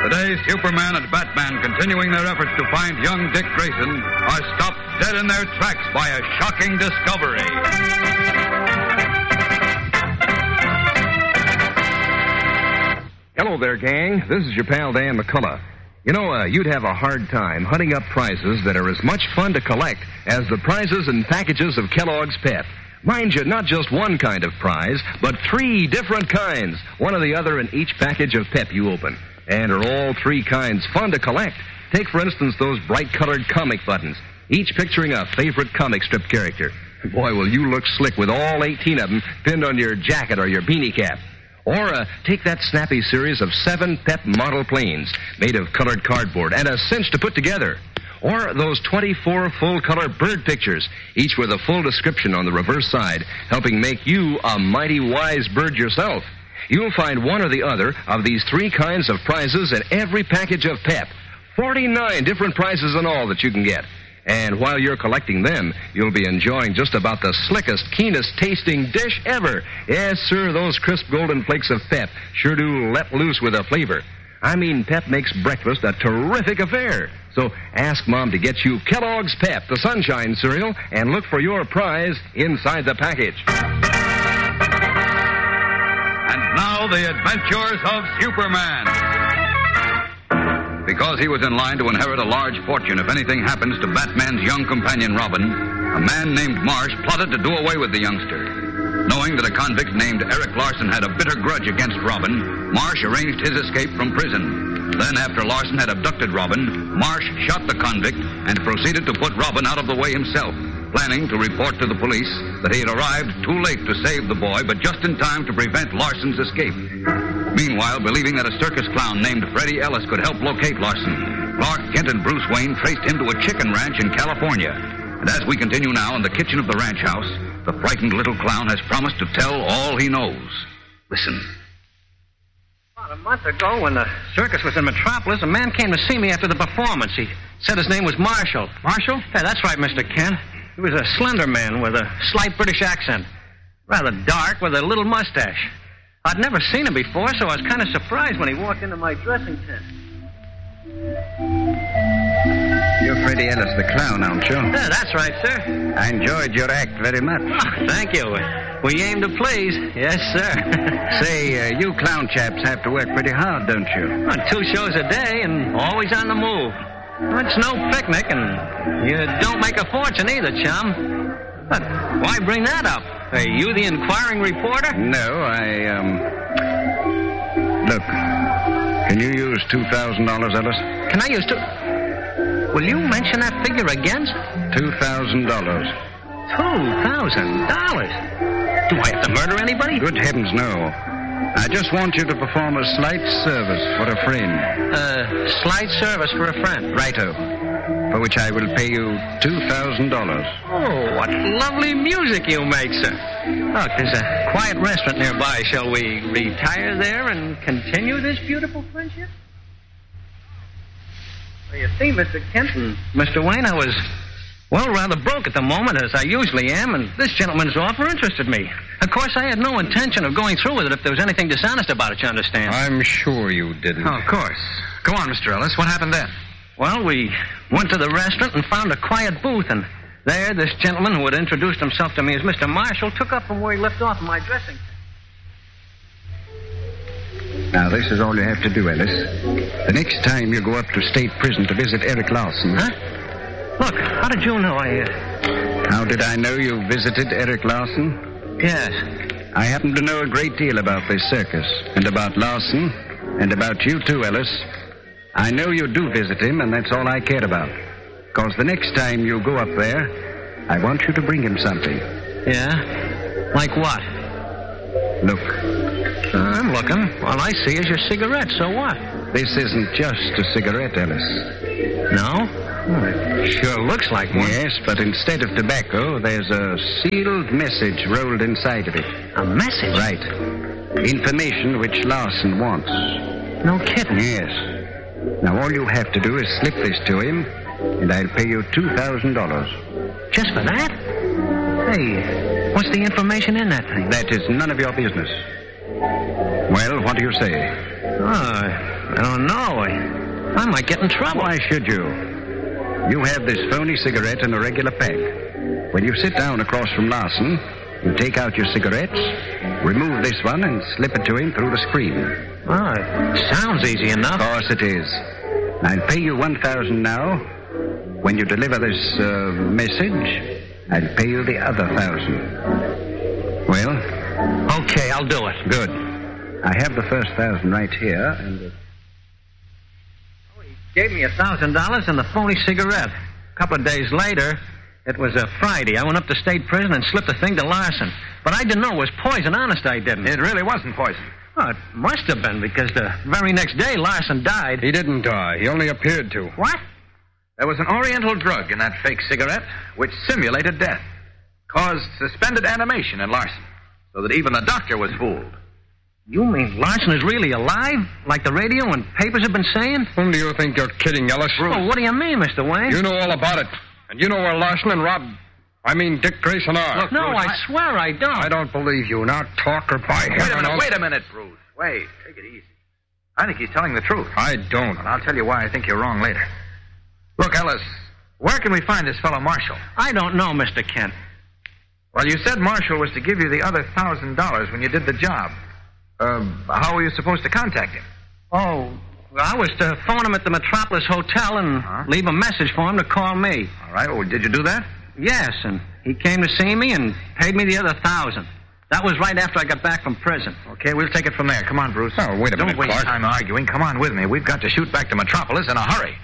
Today, Superman and Batman, continuing their efforts to find young Dick Grayson, are stopped dead in their tracks by a shocking discovery. Hello there, gang. This is your pal Dan McCullough. You know, you'd have a hard time hunting up prizes that are as much fun to collect as the prizes and packages of Kellogg's Pep. Mind you, not just one kind of prize, but 3 different kinds, one or the other in each package of Pep you open. And are all 3 kinds fun to collect? Take, for instance, those bright-colored comic buttons, each picturing a favorite comic strip character. Boy, will you look slick with all 18 of them pinned on your jacket or your beanie cap. Or take that snappy series of 7 Pep model planes made of colored cardboard and a cinch to put together. Or those 24 full-color bird pictures, each with a full description on the reverse side, helping make you a mighty wise bird yourself. You'll find one or the other of these 3 kinds of prizes in every package of Pep. 49 different prizes in all that you can get. And while you're collecting them, you'll be enjoying just about the slickest, keenest tasting dish ever. Yes, sir, those crisp golden flakes of Pep sure do let loose with a flavor. I mean, Pep makes breakfast a terrific affair. So ask Mom to get you Kellogg's Pep, the Sunshine cereal, and look for your prize inside the package. And now the adventures of Superman. Because he was in line to inherit a large fortune if anything happens to Batman's young companion Robin, a man named Marsh plotted to do away with the youngster. Knowing that a convict named Eric Larson had a bitter grudge against Robin, Marsh arranged his escape from prison. Then, after Larson had abducted Robin, Marsh shot the convict and proceeded to put Robin out of the way himself, planning to report to the police that he had arrived too late to save the boy, but just in time to prevent Larson's escape. Meanwhile, believing that a circus clown named Freddie Ellis could help locate Larson, Clark Kent and Bruce Wayne traced him to a chicken ranch in California. And as we continue now in the kitchen of the ranch house, the frightened little clown has promised to tell all he knows. Listen. About a month ago, when the circus was in Metropolis, a man came to see me after the performance. He said his name was Marshall. Marshall? Yeah, that's right, Mr. Kent. He was a slender man with a slight British accent. Rather dark, with a little mustache. I'd never seen him before, so I was kind of surprised when he walked into my dressing tent. You're Freddie Ellis, the clown, aren't you? Yeah, that's right, sir. I enjoyed your act very much. Oh, thank you. We aim to please. Yes, sir. Say, you clown chaps have to work pretty hard, don't you? Well, 2 shows a day and always on the move. Well, it's no picnic, and you don't make a fortune either, chum. But why bring that up? Are you the inquiring reporter? No, Look, can you use $2,000, Ellis? Can I use Will you mention that figure again? $2,000. $2,000? Do I have to murder anybody? Good heavens, no. I just want you to perform a slight service for a friend. Slight service for a friend? Righto. For which I will pay you $2,000. Oh, what lovely music you make, sir. Look, there's a quiet restaurant nearby. Shall we retire there and continue this beautiful friendship? Well, you see, Mr. Kent and Mr. Wayne, I was, rather broke at the moment, as I usually am, and this gentleman's offer interested me. Of course, I had no intention of going through with it if there was anything dishonest about it, you understand. I'm sure you didn't. Oh, of course. Go on, Mr. Ellis. What happened then? Well, we went to the restaurant and found a quiet booth, and there, this gentleman who had introduced himself to me as Mr. Marshall took up from where he left off in my dressing. Now, this is all you have to do, Ellis. The next time you go up to state prison to visit Eric Larson... Huh? Look, how did you know How did I know you visited Eric Larson? Yes. I happen to know a great deal about this circus, and about Larson, and about you too, Ellis. I know you do visit him, and that's all I care about. Because the next time you go up there, I want you to bring him something. Yeah? Like what? Look. I'm looking. All I see is your cigarette, so what? This isn't just a cigarette, Ellis. No? Oh, it sure looks like one. Yes, but instead of tobacco, there's a sealed message rolled inside of it. A message? Right. Information which Larson wants. No kidding. Yes. Now, all you have to do is slip this to him, and I'll pay you $2,000. Just for that? Hey, what's the information in that thing? That is none of your business. Well, what do you say? Oh, don't know. I might get in trouble. Why should you? You have this phony cigarette in a regular pack. When you sit down across from Larson, you take out your cigarettes, remove this one, and slip it to him through the screen. Oh, it sounds easy enough. Of course it is. I'll pay you $1,000 now. When you deliver this message, I'll pay you the other $1,000. Well? Okay, I'll do it. Good. I have the first $1,000 right here, and... He gave me $1,000 and the phony cigarette. A couple of days later, it was a Friday. I went up to state prison and slipped the thing to Larson. But I didn't know it was poison. Honest, I didn't. It really wasn't poison. Oh, it must have been, because the very next day, Larson died. He didn't die. He only appeared to. What? There was an oriental drug in that fake cigarette which simulated death. Caused suspended animation in Larson, so that even the doctor was fooled. You mean Larson is really alive? Like the radio and papers have been saying? Whom do you think you're kidding, Ellis? Oh, what do you mean, Mr. Wayne? You know all about it. And you know where Larson and Dick Grayson are. Look, no, Bruce, I swear I don't. I don't believe you. Now talk or by heaven. Wait a minute, Bruce. Wait, take it easy. I think he's telling the truth. I don't. And I'll tell you why I think you're wrong later. Look, Ellis, where can we find this fellow Marshall? I don't know, Mr. Kent. Well, you said Marshall was to give you the other $1,000 when you did the job. How were you supposed to contact him? Oh, I was to phone him at the Metropolis Hotel and leave a message for him to call me. All right, well, did you do that? Yes, and he came to see me and paid me the other $1,000. That was right after I got back from prison. Okay, we'll take it from there. Come on, Bruce. Oh, wait a minute, Don't waste Clark. time arguing. Come on with me. We've got to shoot back to Metropolis in a hurry.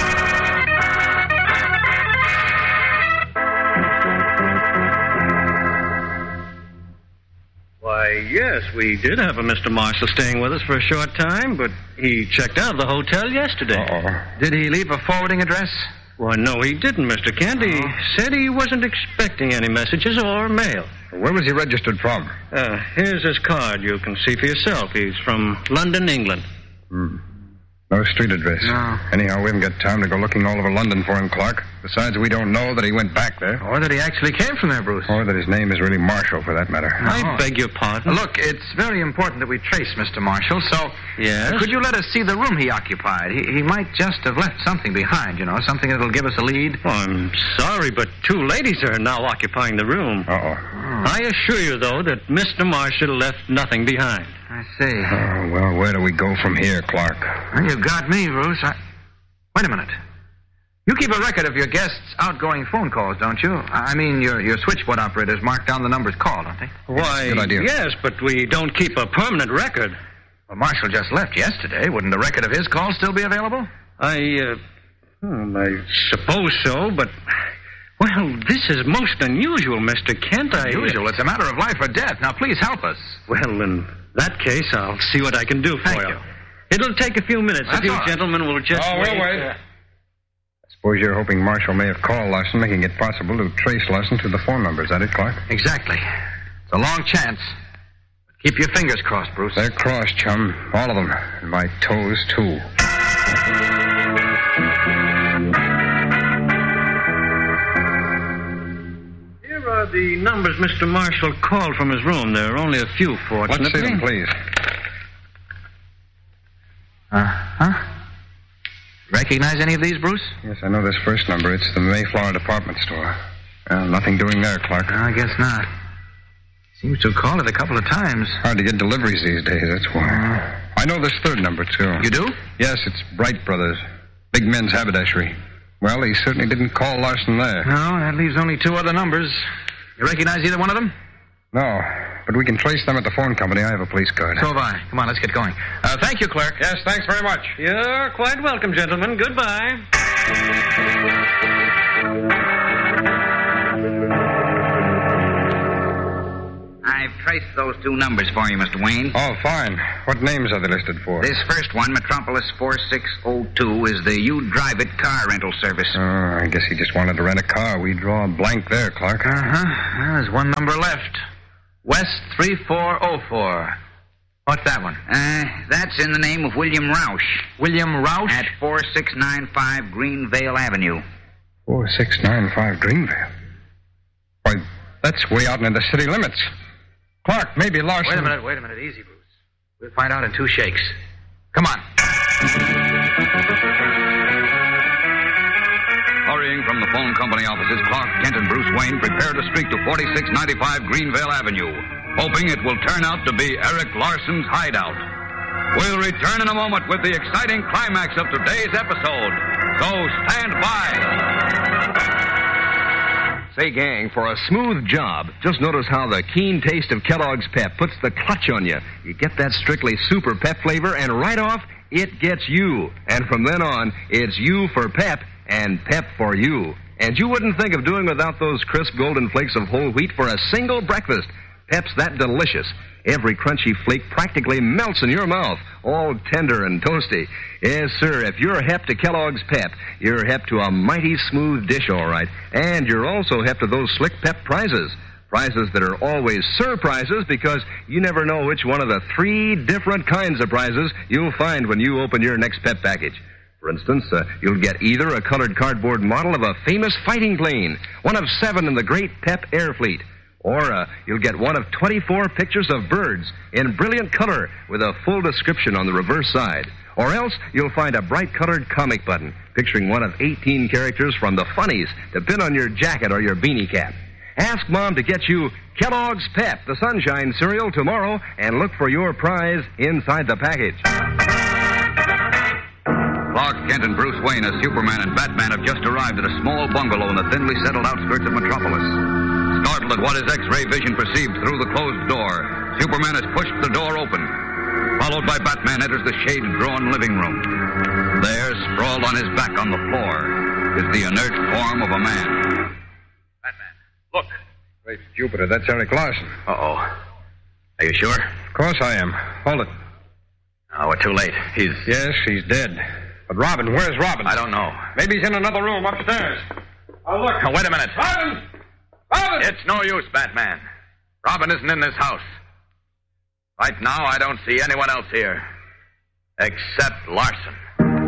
Why, yes, we did have a Mr. Marshall staying with us for a short time, but he checked out of the hotel yesterday. Uh-oh. Did he leave a forwarding address? Why, no, he didn't, Mr. Kent. He said he wasn't expecting any messages or mail. Where was he registered from? Here's his card. You can see for yourself. He's from London, England. No street address. No. Anyhow, we haven't got time to go looking all over London for him, Clark. Besides, we don't know that he went back there. Or that he actually came from there, Bruce. Or that his name is really Marshall, for that matter. I beg your pardon? Look, it's very important that we trace Mr. Marshall, so... Yes? Could you let us see the room he occupied? He might just have left something behind, you know, something that'll give us a lead. Oh, I'm sorry, but two ladies are now occupying the room. I assure you, though, that Mr. Marshall left nothing behind. I see. Oh, well, where do we go from here, Clark? Well, you got me, Bruce. Wait a minute. You keep a record of your guests' outgoing phone calls, don't you? I mean, your switchboard operators mark down the numbers called, don't they? Why, good idea. Yes, but we don't keep a permanent record. Well, Marshall just left yesterday. Wouldn't a record of his calls still be available? I suppose so, but... Well, this is most unusual, Mr. Kent. Unusual? It's a matter of life or death. Now, please help us. Well, in that case, I'll see what I can do for Thank you. you. It'll take a few minutes. That's If you all right. gentlemen will just Oh, we'll wait. I suppose you're hoping Marshall may have called Larson, making it possible to trace Larson to the phone number. Is that it, Clark? Exactly. It's a long chance. But keep your fingers crossed, Bruce. They're crossed, chum. All of them. And my toes, too. Here are the numbers Mr. Marshall called from his room. There are only a few, fortunately. Let's see them, please. Recognize any of these, Bruce? Yes, I know this first number. It's the Mayflower department store. Well, nothing doing there, Clark. I guess not. Seems to have called it a couple of times. Hard to get deliveries these days, that's why. I know this third number, too. You do? Yes, it's Bright Brothers. Big Men's Haberdashery. Well, he certainly didn't call Larson there. No, that leaves only two other numbers. You recognize either one of them? No, but we can trace them at the phone company. I have a police card. So have I. Come on, let's get going. Thank you, clerk. Yes, thanks very much. You're quite welcome, gentlemen. Goodbye. I've traced those two numbers for you, Mr. Wayne. Oh, fine. What names are they listed for? This first one, Metropolis 4602, is the You Drive It car rental service. Oh, I guess he just wanted to rent a car. We draw a blank there, Clark. Well, there's one number left. West 3404. What's that one? That's in the name of William Roush. William Roush? At 4695 Greenvale Avenue. 4695 Greenvale. Why, that's way out into the city limits. Clark, maybe Larson... Wait a minute. Easy, Bruce. We'll find out in two shakes. Come on. Company offices, Clark Kent and Bruce Wayne prepare to streak to 4695 Greenvale Avenue, hoping it will turn out to be Eric Larson's hideout. We'll return in a moment with the exciting climax of today's episode. So stand by. Say, gang, for a smooth job, just notice how the keen taste of Kellogg's Pep puts the clutch on you. You get that strictly super pep flavor, and right off, it gets you. And from then on, it's you for Pep and Pep for you. And you wouldn't think of doing without those crisp golden flakes of whole wheat for a single breakfast. Pep's that delicious. Every crunchy flake practically melts in your mouth, all tender and toasty. Yes, sir, if you're hep to Kellogg's Pep, you're hep to a mighty smooth dish, all right. And you're also hep to those slick Pep prizes. Prizes that are always surprises because you never know which one of the 3 different kinds of prizes you'll find when you open your next Pep package. For instance, you'll get either a colored cardboard model of a famous fighting plane, one of 7 in the great Pep Air Fleet. Or you'll get one of 24 pictures of birds in brilliant color with a full description on the reverse side. Or else you'll find a bright-colored comic button picturing one of 18 characters from the funnies to pin on your jacket or your beanie cap. Ask Mom to get you Kellogg's Pep, the Sunshine cereal, tomorrow, and look for your prize inside the package. Clark Kent and Bruce Wayne as Superman and Batman have just arrived at a small bungalow in the thinly settled outskirts of Metropolis. Startled at what his X-ray vision perceived through the closed door, Superman has pushed the door open. Followed by Batman, enters the shade-drawn living room. There, sprawled on his back on the floor, is the inert form of a man. Batman, look. Great Jupiter, that's Eric Larson. Uh-oh. Are you sure? Of course I am. Hold it. Oh, we're too late. Yes, he's dead. But Robin, where's Robin? I don't know. Maybe he's in another room upstairs. Oh, look. Oh, wait a minute. Robin! Robin! It's no use, Batman. Robin isn't in this house. Right now, I don't see anyone else here. Except Larson.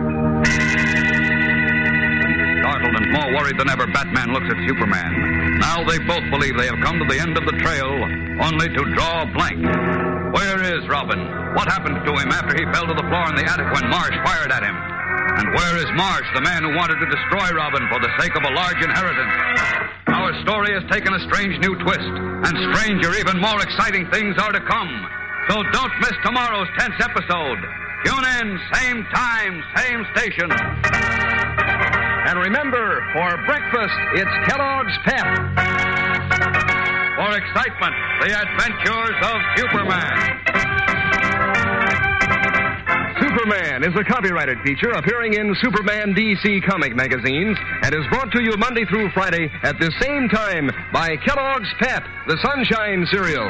Startled and more worried than ever, Batman looks at Superman. Now they both believe they have come to the end of the trail, only to draw a blank. Where is Robin? What happened to him after he fell to the floor in the attic when Marsh fired at him? And where is Marsh, the man who wanted to destroy Robin for the sake of a large inheritance? Our story has taken a strange new twist, and stranger, even more exciting things are to come. So don't miss tomorrow's 10th episode. Tune in, same time, same station. And remember, for breakfast, it's Kellogg's Pep. For excitement, the adventures of Superman. Superman is a copyrighted feature appearing in Superman DC comic magazines and is brought to you Monday through Friday at the same time by Kellogg's Pep, the Sunshine cereal.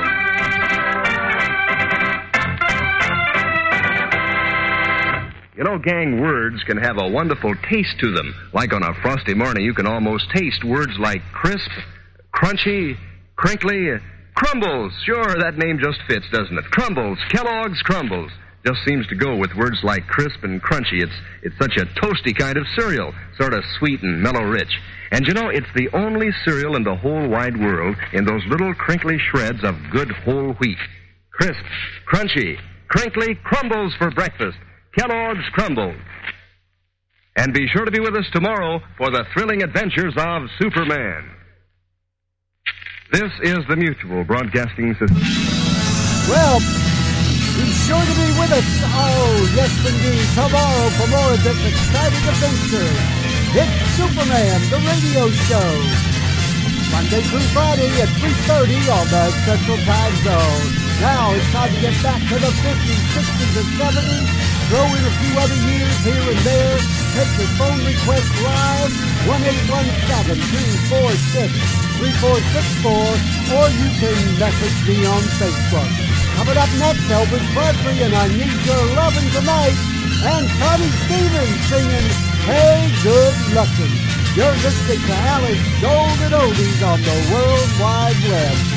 You know, gang, words can have a wonderful taste to them. Like on a frosty morning, you can almost taste words like crisp, crunchy, crinkly, Crumbles. Sure, that name just fits, doesn't it? Crumbles, Kellogg's Crumbles. Just seems to go with words like crisp and crunchy. It's such a toasty kind of cereal, sort of sweet and mellow rich. And you know, it's the only cereal in the whole wide world in those little crinkly shreds of good whole wheat. Crisp, crunchy, crinkly Crumbles for breakfast. Kellogg's Crumbles. And be sure to be with us tomorrow for the thrilling adventures of Superman. This is the Mutual Broadcasting System. Well, be sure to be with us. Oh, yes, indeed. Tomorrow for more of this exciting adventure. It's Superman, the radio show. Monday through Friday at 3:30 on the Central Time Zone. Now it's time to get back to the 50s, 60s, and 70s. Throw in a few other years here and there. Take your phone request live, 1-817-246-3464, or you can message me on Facebook. Coming up next, Elvis Presley and I Need Your Lovin' Tonight, and Connie Stevens singing Hey Good Luckin'. You're listening to Alice Golden Oldies on the World Wide Web.